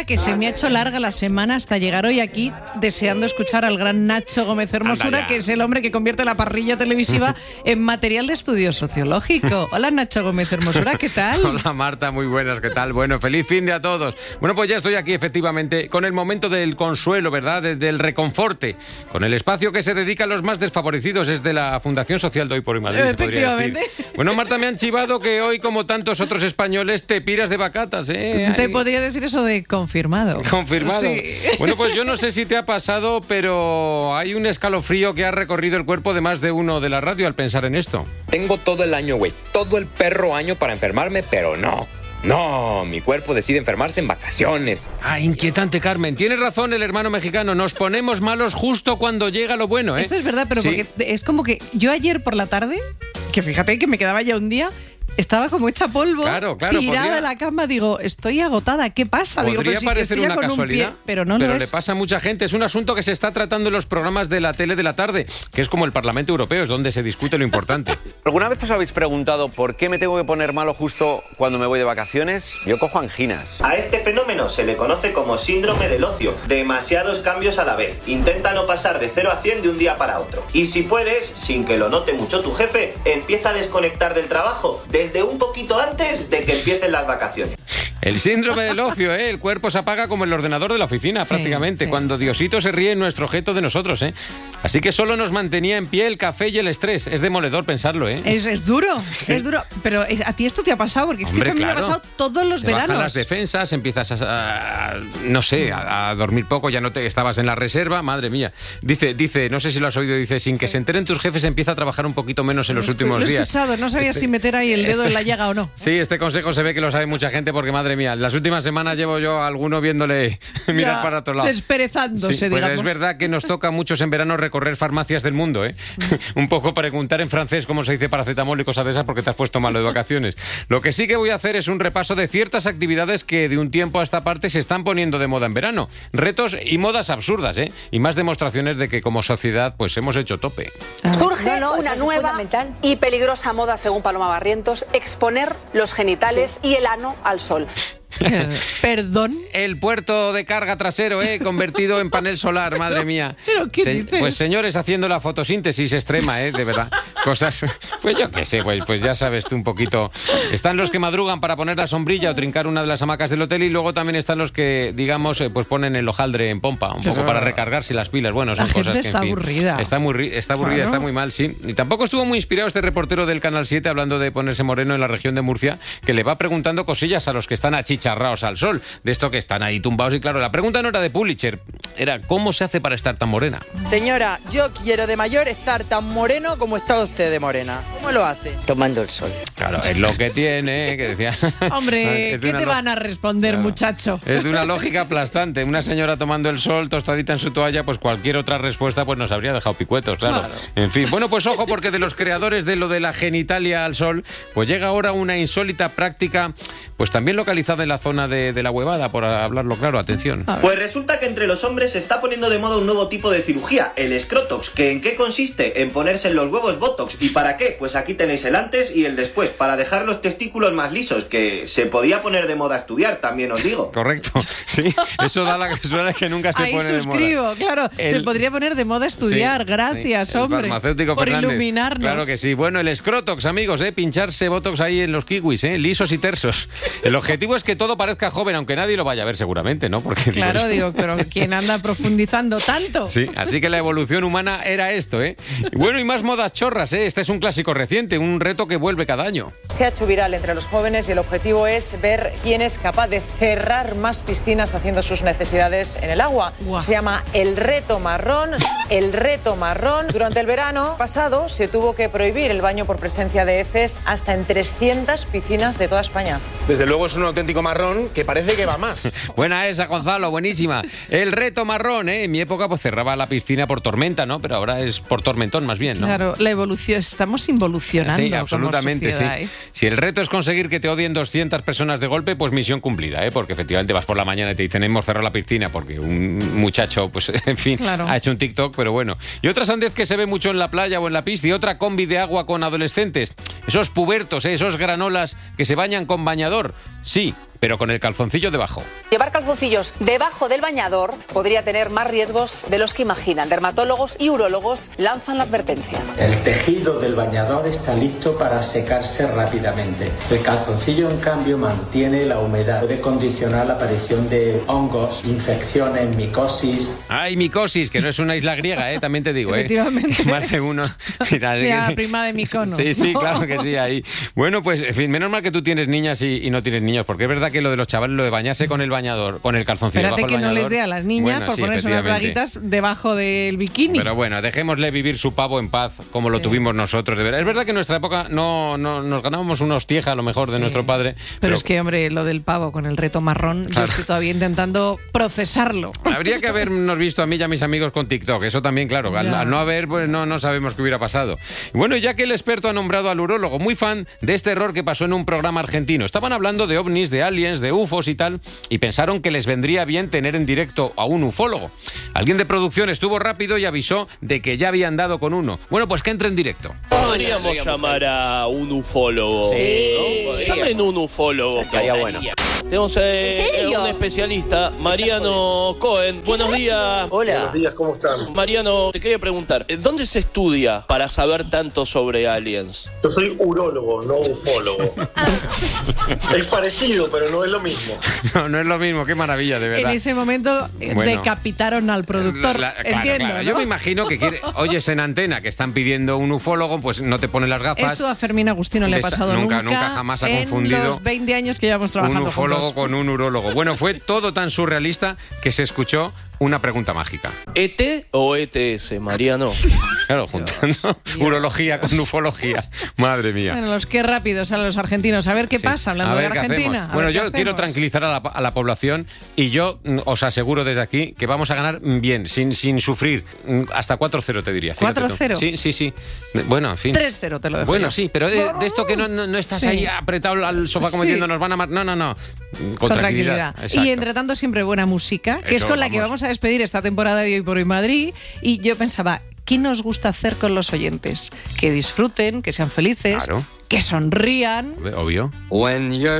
mira que se me ha hecho larga la semana hasta llegar hoy aquí deseando escuchar al gran Nacho Gómez Hermosura, que es el hombre que convierte la parrilla televisiva en material de estudio sociológico. Hola, Nacho Gómez Hermosura, ¿qué tal? Hola, Marta, muy buenas, ¿qué tal? Bueno, feliz fin de a todos. Bueno, pues ya estoy aquí, efectivamente, con el momento del consuelo, ¿verdad? Del reconforte, con el espacio que se dedica a los más desfavorecidos, es de la Fundación Social de Hoy por Hoy Madrid, se podría decir. Bueno, Marta, me han chivado que hoy, como tantos otros españoles, te piras de vacatas, ¿eh? Te podría decir eso de confirmado. Confirmado. Sí. Bueno, pues yo no sé si te ha pasado, pero hay un escalofrío que ha recorrido el cuerpo de más de uno de la radio al pensar en esto. Tengo todo el año, güey, todo el perro año para enfermarme, pero no. No, mi cuerpo decide enfermarse en vacaciones. Ah, inquietante, Carmen. Tienes razón el hermano mexicano. Nos ponemos malos justo cuando llega lo bueno, ¿eh? Esto es verdad, pero sí. Porque es como que yo ayer por la tarde, que fíjate que me quedaba ya un día, estaba como hecha polvo, claro, tirada en la cama, digo, estoy agotada, ¿qué pasa? Podría Digo, parecer una casualidad, pero no lo le pasa a mucha gente. Es un asunto que se está tratando en los programas de la tele de la tarde, que es como el Parlamento Europeo, es donde se discute lo importante. ¿Alguna vez os habéis preguntado por qué me tengo que poner malo justo cuando me voy de vacaciones? Yo cojo anginas. A este fenómeno se le conoce como síndrome del ocio. Demasiados cambios a la vez. Intenta no pasar de 0 a 100 de un día para otro. Y si puedes, sin que lo note mucho tu jefe, empieza a desconectar del trabajo desde un poquito antes de que empiecen las vacaciones. El síndrome del ocio, ¿eh? El cuerpo se apaga como el ordenador de la oficina, prácticamente, cuando Diosito se ríe en nuestro objeto de nosotros, ¿eh? Así que solo nos mantenía en pie el café y el estrés. Es demoledor pensarlo, ¿eh? Es duro, es duro. Pero a ti esto te ha pasado, porque es que a mí me ha pasado todos los veranos. Bajan las defensas, empiezas no sé, a dormir poco, ya no te estabas en la reserva, madre mía. Dice, no sé si lo has oído, dice, sin que se enteren tus jefes, empieza a trabajar un poquito menos en los últimos días. Lo he escuchado, no sabía si meter ahí el dedo en la llaga o no. Sí, este consejo se ve que lo sabe mucha gente porque, madre mía, las últimas semanas llevo yo a alguno viéndole mirar para otro lado. Desperezándose, sí, digamos. Pues es verdad que nos toca a muchos en verano recorrer farmacias del mundo, ¿eh? Un poco preguntar en francés cómo se dice paracetamol y cosas de esas porque te has puesto malo de vacaciones. Lo que sí que voy a hacer es un repaso de ciertas actividades que de un tiempo a esta parte se están poniendo de moda en verano. Retos y modas absurdas, ¿eh? Y más demostraciones de que como sociedad pues hemos hecho tope. Surge una nueva y peligrosa moda, según Paloma Barrientos, exponer los genitales y el ano al sol. ¿Perdón? El puerto de carga trasero, convertido en panel solar, madre mía. ¿Pero qué dices? Pues señores, haciendo la fotosíntesis extrema, de verdad. Cosas, pues yo qué sé, pues ya sabes tú un poquito. Están los que madrugan para poner la sombrilla o trincar una de las hamacas del hotel y luego también están los que, digamos, pues ponen el hojaldre en pompa, un poco para recargarse las pilas. Bueno, son cosas que, en fin, aburrida. Está aburrida, claro. Está muy mal, sí. Y tampoco estuvo muy inspirado este reportero del Canal 7 hablando de ponerse moreno en la región de Murcia, que le va preguntando cosillas a los que están achicharrados al sol, de esto que están ahí tumbados. Y claro, la pregunta no era de Pulitzer, era ¿cómo se hace para estar tan morena? Señora, yo quiero de mayor estar tan moreno como está usted de morena. ¿Cómo lo hace? Tomando el sol. Claro, es lo que tiene, que decía. Hombre, ¿qué te van a responder, muchacho? Es de una lógica aplastante. Una señora tomando el sol, tostadita en su toalla, pues cualquier otra respuesta pues nos habría dejado picuetos, claro. En fin, bueno, pues ojo, porque de los creadores de lo de la genitalia al sol, pues llega ahora una insólita práctica, pues también localizada en la zona de la Huevada, por hablarlo claro, atención. Pues resulta que entre los hombres se está poniendo de moda un nuevo tipo de cirugía, el escrotox, que ¿en qué consiste? En ponerse en los huevos botox. ¿Y para qué? Pues aquí tenéis el antes y el después, para dejar los testículos más lisos, que se podía poner de moda estudiar, también os digo. Correcto, sí, eso da la casualidad que nunca se pone de moda. Ahí suscribo, claro, se podría poner de moda estudiar, gracias, hombre, farmacéutico por Fernández. Iluminarnos. Claro que sí. Bueno, el escrotox, amigos, pincharse botox ahí en los kiwis, lisos y tersos. El objetivo es que todo parezca joven, aunque nadie lo vaya a ver seguramente, ¿no? Porque claro, digo, pero ¿quién anda profundizando tanto? Sí, así que la evolución humana era esto, Y bueno, y más modas chorras, Este es un clásico reciente, un reto que vuelve cada año. Se ha hecho viral entre los jóvenes y el objetivo es ver quién es capaz de cerrar más piscinas haciendo sus necesidades en el agua. Wow. Se llama el reto marrón. El reto marrón. Durante el verano pasado se tuvo que prohibir el baño por presencia de heces hasta en 300 piscinas de toda España. Desde luego es un auténtico marrón que parece que va más. Buena esa, Gonzalo, buenísima. El reto marrón, En mi época pues cerraba la piscina por tormenta, ¿no? Pero ahora es por tormentón más bien, ¿no? Claro, la evolución, estamos involucionando. Sí, absolutamente, como sociedad, sí. Si el reto es conseguir que te odien 200 personas de golpe, pues misión cumplida, Porque efectivamente vas por la mañana y te dicen hemos cerrado la piscina porque un muchacho, pues en fin, ha hecho un TikTok, pero bueno. Y otra sandez que se ve mucho en la playa o en la pista, y otra combi de agua con adolescentes. Esos pubertos, esos granolas que se bañan con bañador. Sí, pero con el calzoncillo debajo. Llevar calzoncillos debajo del bañador podría tener más riesgos de los que imaginan. Dermatólogos y urólogos lanzan la advertencia. El tejido del bañador está listo para secarse rápidamente. El calzoncillo, en cambio, mantiene la humedad. Puede condicionar la aparición de hongos, infecciones, micosis. ¡Ay, micosis! Que no es una isla griega, también te digo, Efectivamente. Más de uno. Mira, prima de Mykonos. Sí, claro que sí, ahí. Bueno, pues, en fin, menos mal que tú tienes niñas y no tienes niños, porque es verdad que lo de los chavales, lo de bañarse con el bañador, con el calzoncillo Espérate debajo del que no bañador, les dé a las niñas por ponerse unas braguitas debajo del bikini. Pero bueno, dejémosle vivir su pavo en paz, como lo tuvimos nosotros, de verdad. Es verdad que en nuestra época no nos ganábamos unos tieja, a lo mejor, de nuestro padre. Pero es que, hombre, lo del pavo con el reto marrón, yo estoy todavía intentando procesarlo. Habría que habernos visto a mí y a mis amigos con TikTok, eso también, claro. Al no haber, pues no sabemos qué hubiera pasado. Bueno, ya que el experto ha nombrado al urólogo, muy fan de este error que pasó en un programa argentino. Estaban hablando de ovnis, de aliens, de UFOs y tal, y pensaron que les vendría bien tener en directo a un ufólogo. Alguien de producción estuvo rápido y avisó de que ya habían dado con uno. Bueno, pues que entre en directo. Podríamos llamar a un ufólogo. Sí. ¿No? Llamen un ufólogo. Estaría bueno. Tenemos un especialista, Mariano Cohen. Buenos días. Hola. Buenos días, ¿cómo están? Mariano, te quería preguntar, ¿dónde se estudia para saber tanto sobre aliens? Yo soy urólogo, no ufólogo. Es parecido, pero no es lo mismo. No es lo mismo, qué maravilla, de verdad. En ese momento decapitaron al productor, entiendo. Claro. ¿no? Yo me imagino que oyes en antena que están pidiendo un ufólogo, pues no te ponen las gafas. Esto a Fermín Agustí no le ha pasado nunca jamás ha confundido en los 20 años que llevamos trabajando un ufólogo juntos. con un urólogo. Bueno, fue todo tan surrealista que se escuchó una pregunta mágica. ¿ET o ETS, Mariano? Claro, juntando urología con ufología. Madre mía. Bueno, los qué rápidos a los argentinos. A ver qué pasa hablando de Argentina. Bueno, yo quiero tranquilizar a la población y yo os aseguro desde aquí que vamos a ganar bien, sin sufrir. Hasta 4-0 te diría. 4-0. Sí. Bueno, en fin. 3-0 te lo dejo. Bueno, sí, pero de esto que no estás ahí apretado al sofá como diciendo nos van a matar. No. Con tranquilidad. Y entre tanto siempre buena música, que es con la que vamos a despedir esta temporada de Hoy por Hoy Madrid. Y yo pensaba, ¿qué nos gusta hacer con los oyentes? Que disfruten, que sean felices, que sonrían. Obvio. When you're